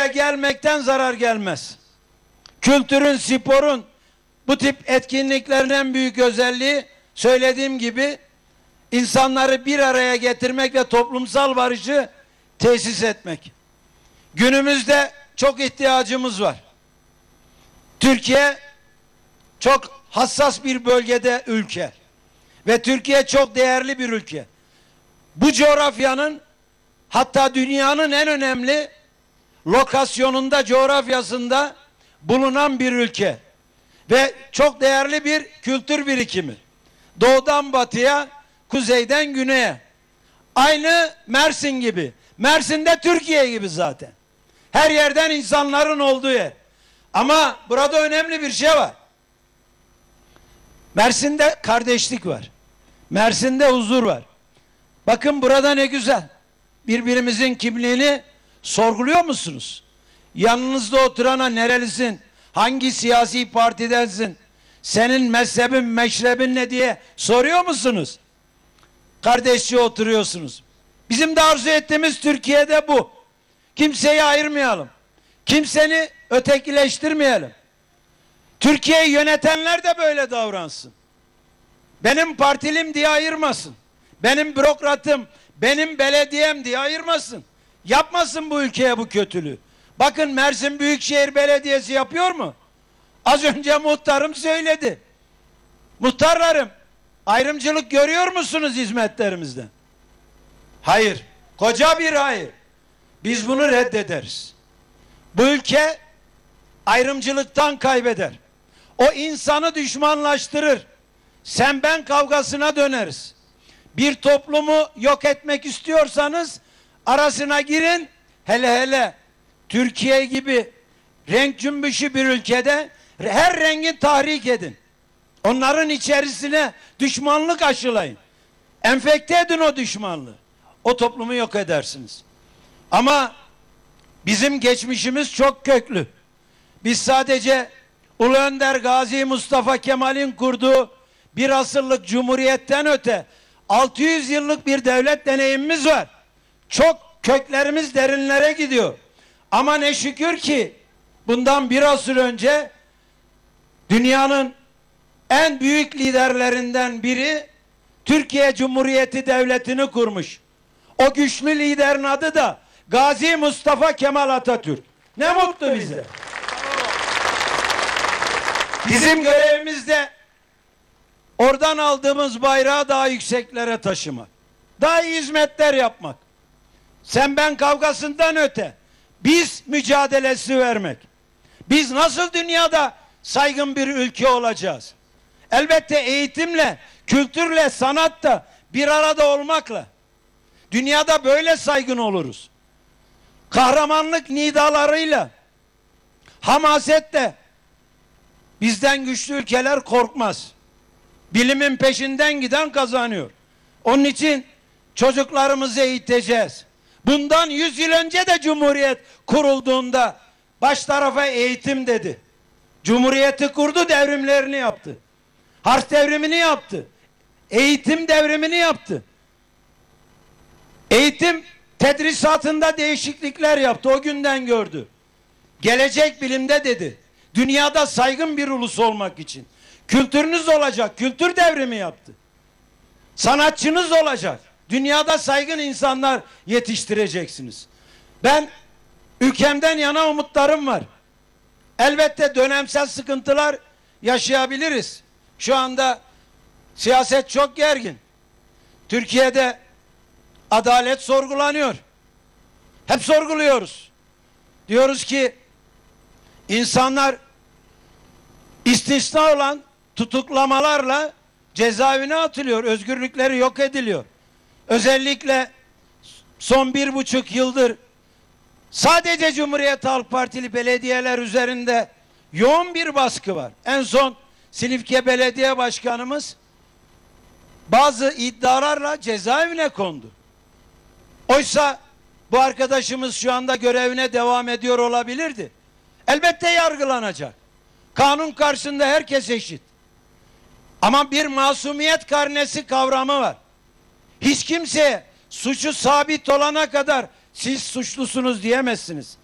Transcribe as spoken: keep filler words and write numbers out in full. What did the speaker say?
gelmekten zarar gelmez. Kültürün, sporun bu tip etkinliklerin en büyük özelliği söylediğim gibi insanları bir araya getirmek ve toplumsal barışı tesis etmek. Günümüzde çok ihtiyacımız var. Türkiye çok hassas bir bölgede ülke ve Türkiye çok değerli bir ülke. Bu coğrafyanın, hatta dünyanın en önemli lokasyonunda, coğrafyasında bulunan bir ülke ve çok değerli bir kültür birikimi. Doğudan batıya, kuzeyden güneye. Aynı Mersin gibi. Mersin de Türkiye gibi zaten. Her yerden insanların olduğu yer. Ama burada önemli bir şey var. Mersin'de kardeşlik var. Mersin'de huzur var. Bakın burada ne güzel. Birbirimizin kimliğini sorguluyor musunuz? Yanınızda oturana nerelisin? Hangi siyasi partidensin? Senin mezhebin, meşrebin ne diye soruyor musunuz? Kardeşçe oturuyorsunuz. Bizim de arzu ettiğimiz Türkiye'de bu. Kimseyi ayırmayalım. Kimseni ötekileştirmeyelim. Türkiye'yi yönetenler de böyle davransın. Benim partilim diye ayırmasın. Benim bürokratım, benim belediyem diye ayırmasın. Yapmasın bu ülkeye bu kötülüğü. Bakın Mersin Büyükşehir Belediyesi yapıyor mu? Az önce muhtarım söyledi. Muhtarlarım, ayrımcılık görüyor musunuz hizmetlerimizde? Hayır. Koca bir hayır. Biz bunu reddederiz. Bu ülke ayrımcılıktan kaybeder. O insanı düşmanlaştırır. Sen ben kavgasına döneriz. Bir toplumu yok etmek istiyorsanız arasına girin. Hele hele Türkiye gibi renk cümbüşü bir ülkede her rengi tahrik edin. Onların içerisine düşmanlık aşılayın. Enfekte edin o düşmanlığı. O toplumu yok edersiniz. Ama bizim geçmişimiz çok köklü. Biz sadece Ulu Önder Gazi Mustafa Kemal'in kurduğu bir asırlık cumhuriyetten öte altı yüz yıllık bir devlet deneyimimiz var. Çok köklerimiz derinlere gidiyor. Ama ne şükür ki bundan bir asır önce dünyanın en büyük liderlerinden biri Türkiye Cumhuriyeti Devleti'ni kurmuş. O güçlü liderin adı da Gazi Mustafa Kemal Atatürk. Ne mutlu bize. Bizim görevimiz de oradan aldığımız bayrağı daha yükseklere taşımak. Daha iyi hizmetler yapmak. Sen ben kavgasından öte biz mücadelesi vermek. Biz nasıl dünyada saygın bir ülke olacağız? Elbette eğitimle, kültürle, sanatla bir arada olmakla. Dünyada böyle saygın oluruz. Kahramanlık nidalarıyla, hamasetle bizden güçlü ülkeler korkmaz. Bilimin peşinden giden kazanıyor. Onun için çocuklarımızı eğiteceğiz. Bundan yüz yıl önce de Cumhuriyet kurulduğunda baş tarafa eğitim dedi. Cumhuriyeti kurdu, devrimlerini yaptı. Harf devrimini yaptı. Eğitim devrimini yaptı. Eğitim tedrisatında değişiklikler yaptı. O günden gördü. Gelecek bilimde dedi. Dünyada saygın bir ulus olmak için. Kültürünüz olacak. Kültür devrimi yaptı. Sanatçınız olacak. Dünyada saygın insanlar yetiştireceksiniz. Ben ülkemden yana umutlarım var. Elbette dönemsel sıkıntılar yaşayabiliriz. Şu anda siyaset çok gergin. Türkiye'de adalet sorgulanıyor. Hep sorguluyoruz. Diyoruz ki insanlar istisna olan tutuklamalarla cezaevine atılıyor. Özgürlükleri yok ediliyor. Özellikle son bir buçuk yıldır sadece Cumhuriyet Halk Partili belediyeler üzerinde yoğun bir baskı var. En son Silifke Belediye Başkanımız bazı iddialarla cezaevine kondu. Oysa bu arkadaşımız şu anda görevine devam ediyor olabilirdi. Elbette yargılanacak. Kanun karşısında herkes eşit. Ama bir masumiyet karnesi kavramı var. Hiç kimseye suçu sabit olana kadar siz suçlusunuz diyemezsiniz.